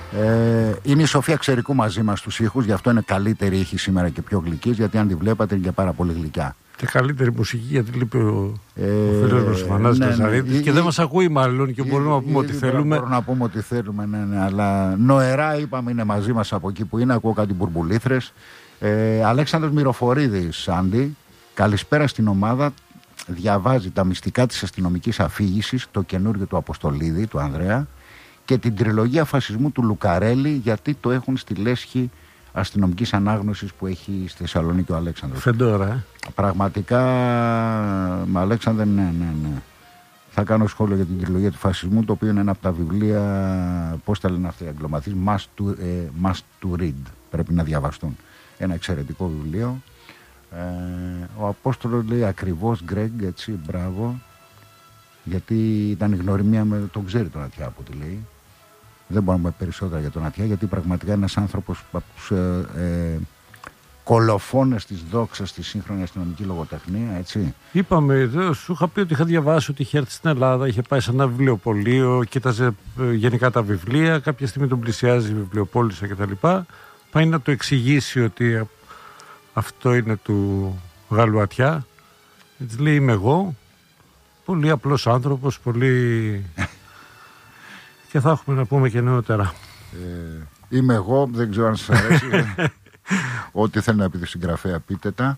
Είναι η Σοφία Ξερικού μαζί μας στους ήχους, γι' αυτό είναι καλύτερη ήχη σήμερα και πιο γλυκής, γιατί αν τη βλέπατε είναι και πάρα πολύ γλυκιά. Και καλύτερη μουσική, γιατί λείπει ο φίλος μας ο Θανάσης Καζαρίδης και δεν μας ακούει μάλλον και μπορούμε να πούμε ό,τι θέλουμε. Μπορούμε να πούμε ό,τι θέλουμε, ναι, αλλά νοερά είπαμε είναι μαζί μας από εκεί που είναι, ακούω κάτι μπουρμπουλήθρες. Αλέξανδρος Μυροφορίδης, Άντι, καλησπέρα στην ομάδα. Διαβάζει τα μυστικά της αστυνομικής αφήγησης, το καινούργιο του Αποστολίδη, του Ανδρέα, και την τριλογία φασισμού του Λουκαρέλη, γιατί το έχουν στη λέσχη αστυνομικής ανάγνωσης που έχει στη Θεσσαλονίκη ο Αλέξανδρος. Φεντόρα, Πραγματικά, Αλέξανδρε, ναι. Θα κάνω σχόλιο για την τριλογία του φασισμού, το οποίο είναι ένα από τα βιβλία, πώς τα λένε αυτοί οι αγγλομαθείς, must to read, πρέπει να διαβαστούν. Ένα εξαιρετικό βιβλίο. Ο Απόστολος λέει ακριβώς, Γκρέγκ, έτσι, μπράβο, γιατί ήταν η γνωριμία με τον ξέρει τον Ατιά από ό,τι λέει. Δεν μπορούμε να πούμε περισσότερα για τον Ατιά, γιατί πραγματικά είναι ένας άνθρωπος από τους κολοφόνες της δόξας στη σύγχρονη αστυνομική λογοτεχνία, έτσι. Είπαμε, σου είχα πει ότι είχα διαβάσει ότι είχε έρθει στην Ελλάδα, είχε πάει σε ένα βιβλιοπωλείο, κοίταζε γενικά τα βιβλία, κάποια στιγμή τον πλησιάζει η βιβλιοπόλησα κτλ. Πάει να το εξηγήσει ότι αυτό είναι του Γάλλου Ατιά. Έτσι λέει, είμαι εγώ, πολύ απλός άνθρωπος, πολύ... και θα έχουμε να πούμε και νεότερα. Είμαι εγώ, δεν ξέρω αν σας αρέσει. Ό,τι θέλει να πει το συγγραφέα, πείτε τα.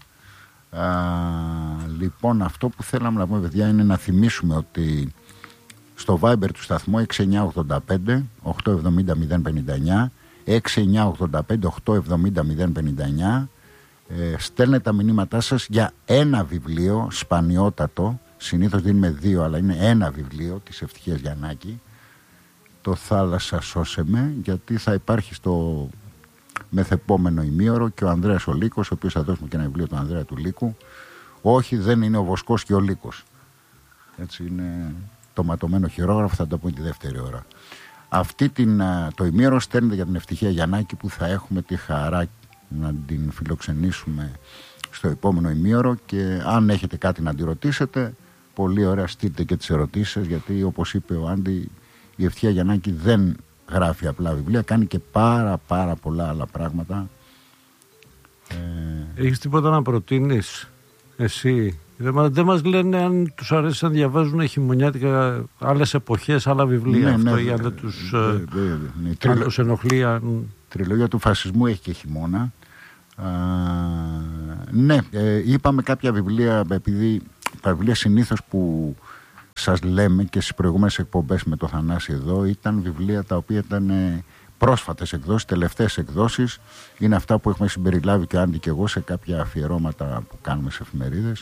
Λοιπόν, αυτό που θέλαμε να πούμε, παιδιά, είναι να θυμίσουμε ότι στο Viber του σταθμού 6985 870 059 6985 870 059 στέλνετε τα μηνύματά σας για ένα βιβλίο σπανιότατο, συνήθως δίνουμε 2, αλλά είναι ένα βιβλίο της Ευτυχίας Γιαννάκη, το Θάλασσα σώσε με, γιατί θα υπάρχει στο μεθεπόμενο ημίωρο και ο Ανδρέας ο Λύκος, ο οποίος θα δώσουμε και ένα βιβλίο του Ανδρέα του Λύκου. Όχι, δεν είναι ο Βοσκός και ο Λύκος, έτσι είναι το ματωμένο χειρόγραφο, θα το πούμε τη δεύτερη ώρα. Αυτή το ημίωρο στέλνεται για την Ευτυχία Γιαννάκη, που θα έχουμε τη χαρά να την φιλοξενήσουμε στο επόμενο ημίωρο, και αν έχετε κάτι να τη ρωτήσετε, πολύ ωραία, στείλτε και τις ερωτήσεις σας, γιατί όπως είπε ο Άντι, η Ευτυχία Γιαννάκη δεν γράφει απλά βιβλία, κάνει και πάρα πολλά άλλα πράγματα. Έχεις τίποτα να προτείνεις εσύ? Δεν μας λένε αν τους αρέσει να διαβάζουν χειμωνιάτικα, άλλες εποχές, άλλα βιβλία. Ναι, αυτό, ή αν δεν τους ενοχλεί. Τριλογία του φασισμού έχει και χειμώνα. Ναι, είπαμε κάποια βιβλία, επειδή τα βιβλία συνήθως που σας λέμε και στις προηγούμενες εκπομπές με το Θανάση εδώ, ήταν βιβλία τα οποία ήταν πρόσφατες εκδόσεις, τελευταίες εκδόσεις. Είναι αυτά που έχουμε συμπεριλάβει και Άντι και εγώ σε κάποια αφιερώματα που κάνουμε σε εφημερίδες.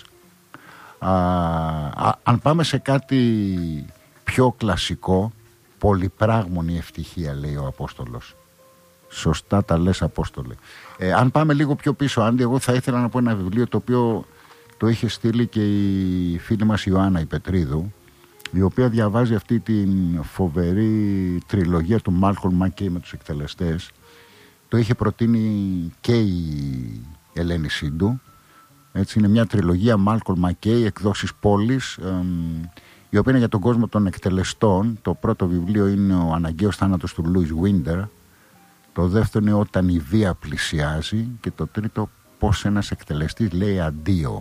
Αν πάμε σε κάτι πιο κλασικό, πολυπράγμονη ευτυχία, λέει ο Απόστολος. Σωστά τα λες, Απόστολε. Αν πάμε λίγο πιο πίσω, Άντι, εγώ θα ήθελα να πω ένα βιβλίο το οποίο το είχε στείλει και η φίλη μας Ιωάννα η Πετρίδου, η οποία διαβάζει αυτή την φοβερή τριλογία του Μάλκολμ Μακέι με τους εκτελεστές. Το είχε προτείνει και η Ελένη Σίντου. Έτσι, είναι μια τριλογία Μάλκολμ Μακέι, εκδόσεις Πόλης, η οποία είναι για τον κόσμο των εκτελεστών. Το πρώτο βιβλίο είναι ο αναγκαίος θάνατος του Λούις Βίντερ. Το δεύτερο είναι όταν η βία πλησιάζει. Και το τρίτο, πώς ένας εκτελεστής λέει αντίο.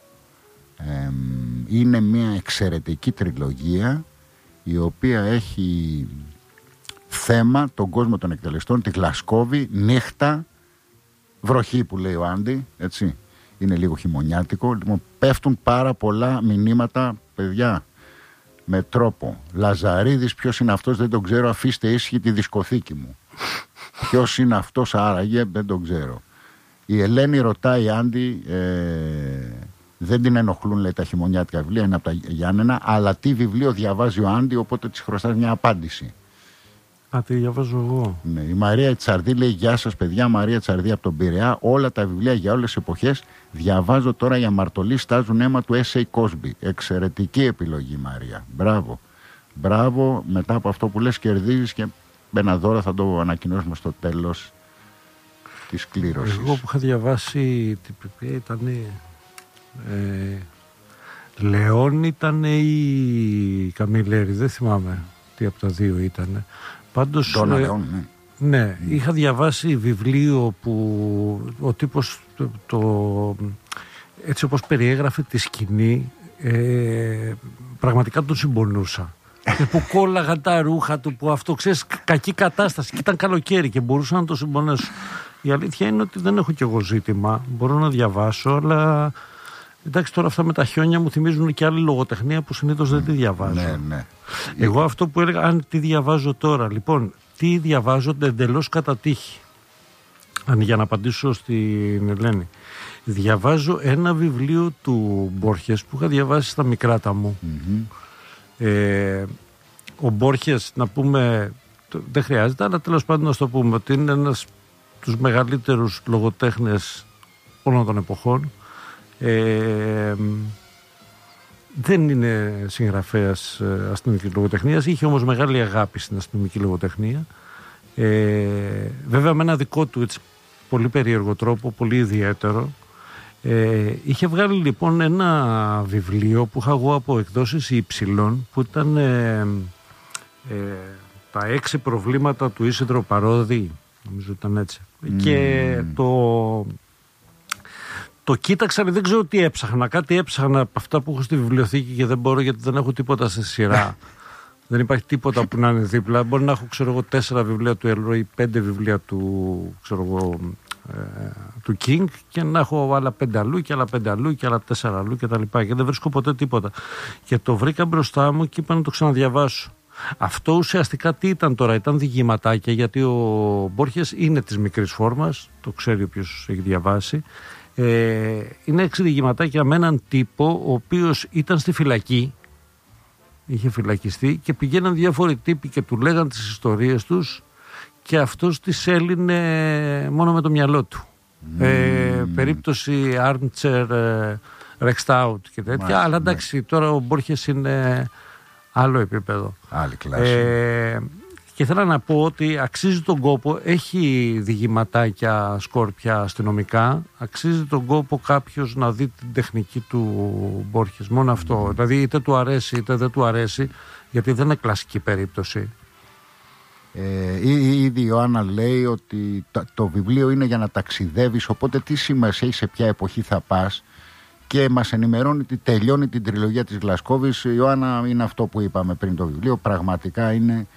Είναι μια εξαιρετική τριλογία, η οποία έχει θέμα τον κόσμο των εκτελεστών, τη Γλασκόβη, νύχτα, βροχή που λέει ο Άντι, έτσι. Είναι λίγο χειμωνιάτικο. Λοιπόν, πέφτουν πάρα πολλά μηνύματα, παιδιά, με τρόπο. Λαζαρίδης, ποιος είναι αυτός, δεν τον ξέρω, αφήστε ήσυχη τη δισκοθήκη μου. Ποιος είναι αυτός άραγε, δεν τον ξέρω. Η Ελένη ρωτάει, Άντι, δεν την ενοχλούν, λέει, τα χειμωνιάτικα βιβλία, είναι από τα Γιάννενα, αλλά τι βιβλίο διαβάζει ο Άντι, οπότε της χρωστάς μια απάντηση. Τι διαβάζω εγώ. Ναι, η Μαρία Τσαρδί λέει, γεια σας παιδιά, Μαρία Τσαρδί από τον Πειραιά, όλα τα βιβλία για όλες τις εποχές. Διαβάζω τώρα, οι αμαρτωλοί στάζουν αίμα του S.A. Cosby. Εξαιρετική επιλογή, Μαρία. Μπράβο. Μπράβο, μετά από αυτό που λες κερδίζεις και ένα δώρο, θα το ανακοινώσουμε στο τέλος της κλήρωσης. Εγώ που είχα διαβάσει, ήταν Λεόν ήταν ή Καμιλέρη, δεν θυμάμαι τι από τα δύο ήταν. Πάντως, Λεόν, ναι. Ναι, είχα διαβάσει βιβλίο που ο τύπος έτσι όπως περιέγραφε τη σκηνή, πραγματικά τον συμπονούσα. Και που κόλλαγαν τα ρούχα του, που αυτό, ξέρεις, κακή κατάσταση. Και ήταν καλοκαίρι και μπορούσα να το συμπονέσω. Η αλήθεια είναι ότι δεν έχω κι εγώ ζήτημα. Μπορώ να διαβάσω, αλλά εντάξει, τώρα αυτά με τα χιόνια μου θυμίζουν και άλλη λογοτεχνία που συνήθως δεν τη διαβάζω. Ναι. Εγώ αυτό που έλεγα, αν τι διαβάζω τώρα, λοιπόν, τι διαβάζω εντελώς κατά τύχη. Για να απαντήσω στην Ελένη. Διαβάζω ένα βιβλίο του Μπόρχες που είχα διαβάσει στα μικρά μου. Ο Μπόρχες, να πούμε, δεν χρειάζεται, αλλά τέλος πάντων να το πούμε, ότι είναι ένας από τους μεγαλύτερους λογοτέχνες όλων των εποχών. Δεν είναι συγγραφέας αστυνομικής λογοτεχνίας, είχε όμως μεγάλη αγάπη στην αστυνομική λογοτεχνία. Βέβαια με ένα δικό του έτσι, πολύ περίεργο τρόπο, πολύ ιδιαίτερο. Είχε βγάλει λοιπόν ένα βιβλίο που είχα εγώ από εκδόσεις Υψηλών, που ήταν τα 6 προβλήματα του Ίσιδρο Παρόδη, νομίζω ήταν έτσι. Και το κοίταξα, δεν ξέρω τι έψαχνα. Κάτι έψαχνα από αυτά που έχω στη βιβλιοθήκη και δεν μπορώ, γιατί δεν έχω τίποτα σε σειρά. Δεν υπάρχει τίποτα που να είναι δίπλα. Μπορεί να έχω, 4 βιβλία του Elroy, 5 βιβλία του, του King, και να έχω άλλα 5 αλλού και άλλα 5 αλλού και άλλα 4 αλλού κτλ. Και δεν βρίσκω ποτέ τίποτα. Και το βρήκα μπροστά μου και είπα να το ξαναδιαβάσω. Αυτό ουσιαστικά τι ήταν τώρα? Ήταν διηγηματάκια, γιατί ο Μπόρχες είναι της μικρής φόρμας, το ξέρει όποιος έχει διαβάσει. Είναι 6 διηγηματάκια με έναν τύπο ο οποίος ήταν στη φυλακή, είχε φυλακιστεί, και πηγαίναν διάφοροι τύποι και του λέγαν τις ιστορίες τους και αυτός τις έλυνε μόνο με το μυαλό του. Περίπτωση Armchair Rexed Out και τέτοια. Μάλιστα, αλλά εντάξει, τώρα ο Μπόρχες είναι άλλο επίπεδο. Άλλη κλάση. Και θέλω να πω ότι αξίζει τον κόπο, έχει διηγηματάκια σκόρπια αστυνομικά, αξίζει τον κόπο κάποιος να δει την τεχνική του Μπόρχες, μόνο αυτό. Δηλαδή είτε του αρέσει είτε δεν του αρέσει, γιατί δεν είναι κλασική περίπτωση. Ήδη η Ιωάννα λέει ότι το βιβλίο είναι για να ταξιδεύεις, οπότε τι σημασία έχει σε ποια εποχή θα πας, και μας ενημερώνει ότι τελειώνει την τριλογία της Γλασκόβης. Η Ιωάννα, είναι αυτό που είπαμε πριν, το βιβλίο πραγματικά είναι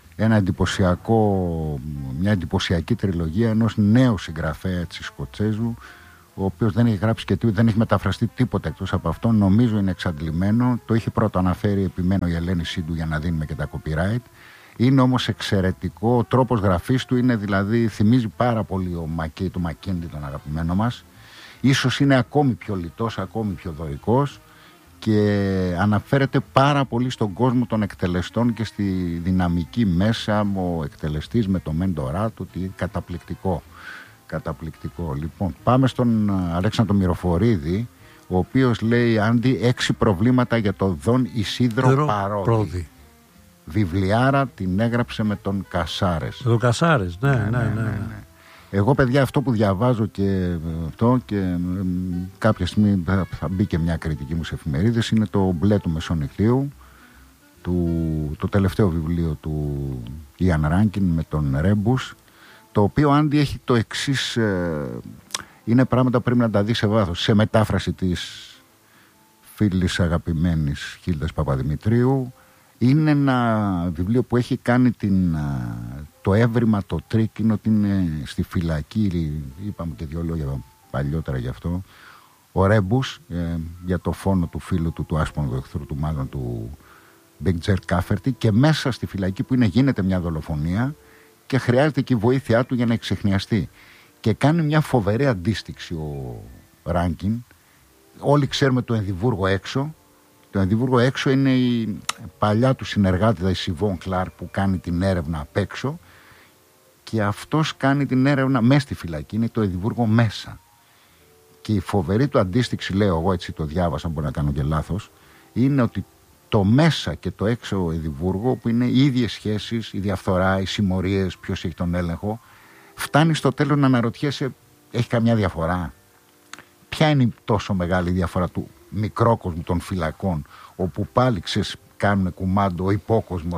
μια εντυπωσιακή τριλογία ενός νέου συγγραφέα έτσι, Σκοτσέζου, ο οποίος δεν έχει γράψει και δεν έχει μεταφραστεί τίποτα εκτός από αυτό. Νομίζω είναι εξαντλημένο. Το είχε πρώτο αναφέρει, επιμένω, η Ελένη Σίντου, για να δίνουμε και τα copyright. Είναι όμως εξαιρετικό. Ο τρόπος γραφής του είναι, δηλαδή, θυμίζει πάρα πολύ ο Μακέι, του Μακκίντι, τον αγαπημένο μας. Ίσως είναι ακόμη πιο λιτός, ακόμη πιο δωρικός, και αναφέρεται πάρα πολύ στον κόσμο των εκτελεστών και στη δυναμική μέσα. Ο εκτελεστής με το μέντορά του, ότι καταπληκτικό. Καταπληκτικό. Λοιπόν, πάμε στον Αλέξανδρο Μυροφορίδη, ο οποίος λέει, Άντι, 6 προβλήματα για το Δον Ισίδρο Παρόδη. Βιβλιάρα, την έγραψε με τον Κασάρες. Με τον Κασάρες, ναι. Εγώ, παιδιά, αυτό που διαβάζω και αυτό, και κάποια στιγμή θα μπει και μια κριτική μου σε εφημερίδες, είναι το Μπλε του Μεσονυχτίου, το τελευταίο βιβλίο του Ιαν Ράνκιν με τον Ρέμπους, το οποίο, Άντι, έχει το εξής, είναι πράγματα που πρέπει να τα δει σε βάθος, σε μετάφραση της φίλης αγαπημένης Χίλδας Παπαδημητρίου. Είναι ένα βιβλίο που έχει κάνει το έβριμα, το τρίκ, είναι ότι είναι στη φυλακή. Είπαμε και 2 λόγια παλιότερα γι' αυτό. Ο Ρέμπους, για το φόνο του φίλου του άσπονου εχθρού του, μάλλον του Μπέγκτζερ Κάφερτη, και μέσα στη φυλακή που γίνεται μια δολοφονία και χρειάζεται και η βοήθειά του για να εξεχνιαστεί. Και κάνει μια φοβερή αντίστοιξη ο Ράνκιν. Όλοι ξέρουμε το Εδιμβούργο έξω. Το Εδιμβούργο έξω είναι η παλιά του συνεργάτηδα, η Σιβόν Κλάρκ, που κάνει την έρευνα απ' έξω, και αυτός κάνει την έρευνα μέσα στη φυλακή. Είναι το Εδιμβούργο μέσα. Και η φοβερή του αντίστοιξη, λέω εγώ, έτσι το διάβασα, μπορεί να κάνω και λάθος, είναι ότι το μέσα και το έξω Εδιμβούργο, που είναι οι ίδιες σχέσεις, η διαφθορά, οι συμμορίες, ποιος έχει τον έλεγχο, φτάνει στο τέλος να αναρωτιέσαι, έχει καμιά διαφορά? Ποια είναι η τόσο μεγάλη διαφορά του μικρόκοσμου των φυλακών, όπου πάλι, κάνουν κουμάντο ο υπόκοσμος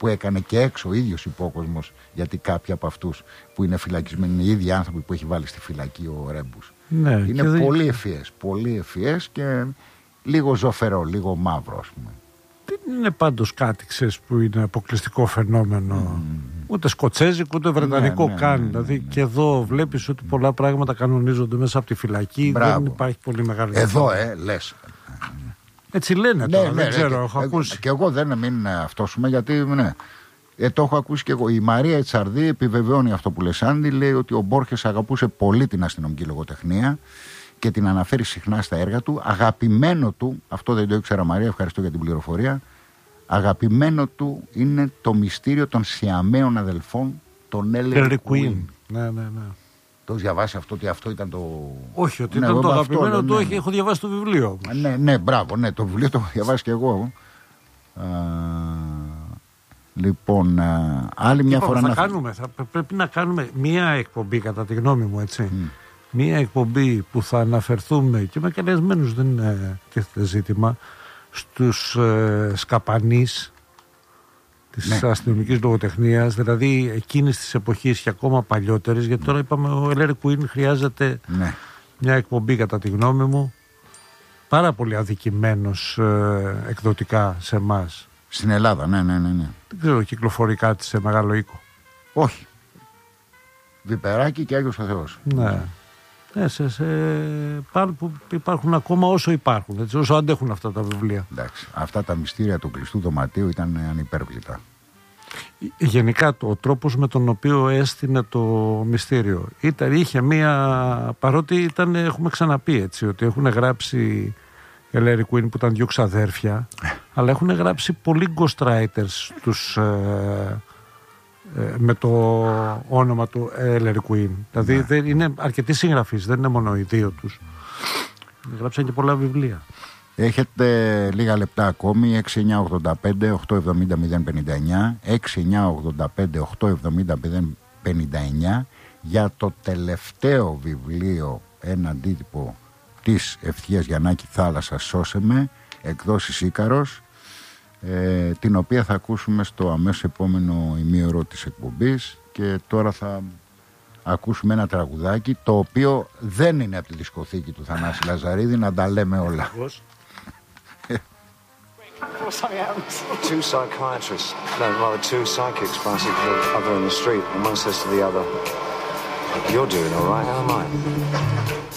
που έκανε και έξω ο ίδιος υπόκοσμος, γιατί κάποιοι από αυτούς που είναι φυλακισμένοι είναι οι ίδιοι άνθρωποι που έχει βάλει στη φυλακή ο Ρέμπους. Ναι, είναι πολύ ευφυές και λίγο ζωφερό, λίγο μαύρο, ας πούμε. Δεν είναι πάντως κάτι, ξέρεις, που είναι αποκλειστικό φαινόμενο. Ούτε σκοτσέζικο, ούτε βρετανικό καν. Δηλαδή και εδώ βλέπεις ότι πολλά πράγματα κανονίζονται μέσα από τη φυλακή. Μπράβο. Δεν υπάρχει πολύ μεγάλη Εδώ, λες. Έτσι λένε τώρα, δεν ξέρω, έχω ακούσει. Και εγώ δεν μην αυτόσουμε, γιατί το έχω ακούσει και εγώ. Η Μαρία Ετσαρδή επιβεβαιώνει αυτό που λες, Άντι, λέει ότι ο Μπόρχες αγαπούσε πολύ την αστυνομική λογοτεχνία και την αναφέρει συχνά στα έργα του. Αγαπημένο του, αυτό δεν το ήξερα, Μαρία, ευχαριστώ για την πληροφορία, αγαπημένο του είναι το μυστήριο των Σιαμαίων αδελφών, των Ellery Queen. Ναι. Το έχεις διαβάσει αυτό, ότι αυτό ήταν το... Όχι, ότι ήταν το αγαπημένο του, όχι, έχω διαβάσει το βιβλίο. Ναι, μπράβο, το βιβλίο το έχω διαβάσει και εγώ. Λοιπόν, άλλη μια φορά πρέπει να κάνουμε μία εκπομπή, κατά τη γνώμη μου, έτσι. Μία εκπομπή που θα αναφερθούμε και με καλεσμένους, δεν είναι τίθεται ζήτημα, στους σκαπανείς της αστυνομικής λογοτεχνίας, δηλαδή εκείνης της εποχής και ακόμα παλιότερης, γιατί τώρα είπαμε ο Ellery Queen χρειάζεται μια εκπομπή, κατά τη γνώμη μου, πάρα πολύ αδικημένος εκδοτικά σε εμάς. Στην Ελλάδα, ναι. Δεν ξέρω, κυκλοφορεί κάτι σε μεγάλο οίκο. Όχι. Βιπεράκι και Άγιος ο Θεός. Ναι. Που υπάρχουν ακόμα όσο υπάρχουν, έτσι, όσο αντέχουν αυτά τα βιβλία. Εντάξει, αυτά τα μυστήρια του κλειστού δωματίου ήταν ανυπέρβλητα. Γενικά ο τρόπος με τον οποίο έστεινε το μυστήριο είχε μία, παρότι έχουμε ξαναπεί, έτσι, ότι έχουν γράψει Ellery Queen που ήταν δύο ξαδέρφια, αλλά έχουν γράψει πολλοί ghostwriters με το όνομα του Ellery Queen. Δηλαδή είναι αρκετοί συγγραφείς, δεν είναι μόνο οι δύο τους. Γράψαν και πολλά βιβλία. Έχετε λίγα λεπτά ακόμη. 6985-870-059, 6985-870-059 για το τελευταίο βιβλίο, ένα αντίτυπο της Ευθείας Γιαννάκη, Θάλασσα σώσε με, εκδόσεις Ίκαρος, την οποία θα ακούσουμε στο αμέσως επόμενο ημίωρο της εκπομπής. Και τώρα θα ακούσουμε ένα τραγουδάκι, το οποίο δεν είναι από τη δισκοθήκη του Θανάση Λαζαρίδη, να τα λέμε όλα. Two psychiatrists, two psychics passing each other in the street, and one says to the other, "You're doing all right, how am I?"